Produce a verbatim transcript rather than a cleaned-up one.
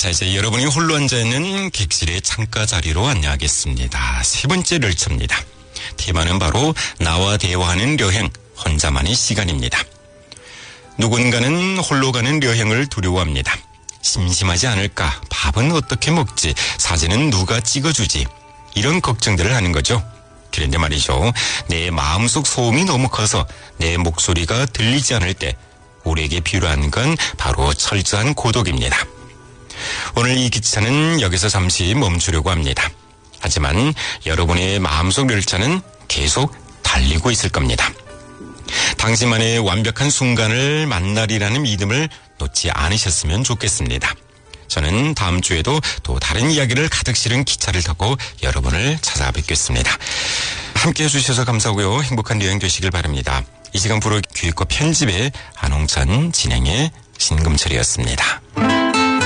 자, 이제 여러분이 홀로 앉아있는 객실의 창가 자리로 안내하겠습니다. 세 번째 열차입니다. 테마는 바로 나와 대화하는 여행, 혼자만의 시간입니다. 누군가는 홀로 가는 여행을 두려워합니다. 심심하지 않을까? 밥은 어떻게 먹지? 사진은 누가 찍어주지? 이런 걱정들을 하는 거죠. 그런데 말이죠. 내 마음속 소음이 너무 커서 내 목소리가 들리지 않을 때 우리에게 필요한 건 바로 철저한 고독입니다. 오늘 이 기차는 여기서 잠시 멈추려고 합니다. 하지만 여러분의 마음속 열차는 계속 달리고 있을 겁니다. 당신만의 완벽한 순간을 만나리라는 믿음을 놓지 않으셨으면 좋겠습니다. 저는 다음 주에도 또 다른 이야기를 가득 실은 기차를 타고 여러분을 찾아뵙겠습니다. 함께해 주셔서 감사하고요. 행복한 여행 되시길 바랍니다. 이 시간 프로 기획과 편집의 안홍찬, 진행의 신금철이었습니다.